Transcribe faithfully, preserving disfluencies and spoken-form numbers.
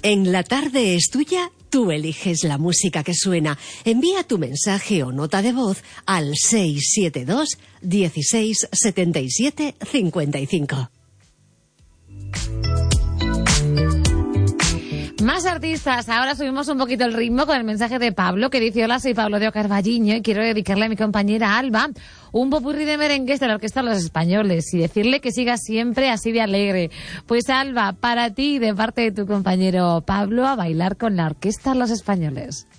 En La Tarde es Tuya, tú eliges la música que suena. Envía tu mensaje o nota de voz al seis siete dos, dieciséis, setenta y siete, cincuenta y cinco. Más artistas. Ahora subimos un poquito el ritmo con el mensaje de Pablo, que dice: hola, soy Pablo de Ocarvalliño y quiero dedicarle a mi compañera Alba un popurrí de merengues de la Orquesta Los Españoles y decirle que siga siempre así de alegre. Pues Alba, para ti, de parte de tu compañero Pablo, a bailar con la Orquesta Los Españoles.